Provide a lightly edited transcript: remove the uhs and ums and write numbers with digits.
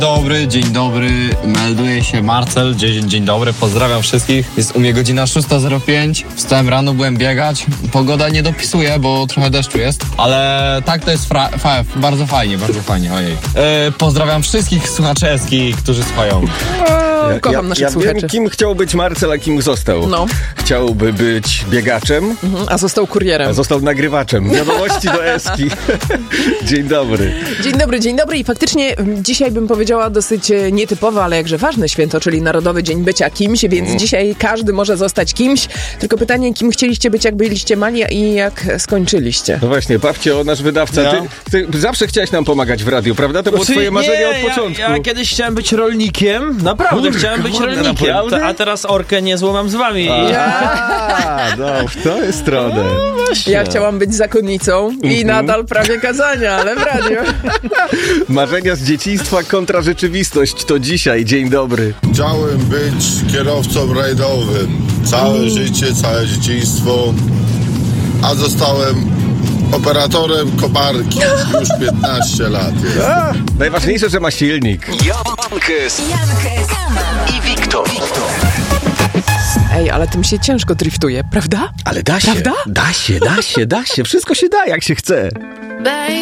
Dzień dobry, melduje się Marcel, dzień dobry, pozdrawiam wszystkich. Jest u mnie godzina 6:05, wstałem rano, byłem biegać, pogoda nie dopisuje, bo trochę deszczu jest, ale tak to jest bardzo fajnie, ojej. Pozdrawiam wszystkich słuchaczy Eski, którzy słuchają. Kocham naszych słuchaczy. Wiem, kim chciał być Marcel, a kim został. No. Chciałby być biegaczem, A został kurierem. a został nagrywaczem. Wiadomości do Eski. Dzień dobry. Dzień dobry i faktycznie dzisiaj bym powiedziała dosyć nietypowe, ale jakże ważne święto, czyli Narodowy Dzień Bycia Kimś, więc dzisiaj każdy może zostać kimś. Tylko pytanie, kim chcieliście być, jak byliście mali i jak skończyliście? No właśnie, Pawcio, nasz wydawca, Ja? ty zawsze chciałeś nam pomagać w radiu, prawda? To było twoje marzenie od początku. Ja kiedyś chciałem być rolnikiem, naprawdę chciałem być rolnikiem, a teraz orkę nie złamam z wami. No, w tę stronę. Ja chciałam być zakonnicą i nadal prawie kazania, ale w radiu. Marzenia z dzieciństwa kontra rzeczywistość to dzisiaj. Dzień dobry. Chciałem być kierowcą rajdowym. Całe życie, całe dzieciństwo. A zostałem operatorem koparki. Już 15 lat jest. Najważniejsze, że ma silnik. Jankes i Wiktor. Ej, ale tym się ciężko driftuje, prawda? Ale da się. Prawda? Da się. Wszystko się da, jak się chce.